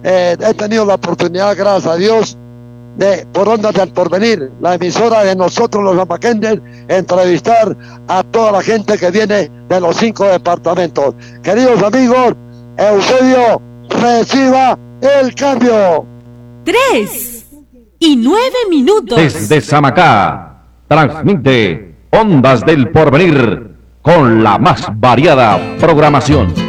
he tenido la oportunidad, gracias a Dios, de por Ondas del Porvenir, la emisora de nosotros los Amaquendes, entrevistar a toda la gente que viene de los 5 departamentos. Queridos amigos, Eusebio, reciba el cambio. 3:09. Desde Samacá, transmite Ondas del Porvenir con la más variada programación.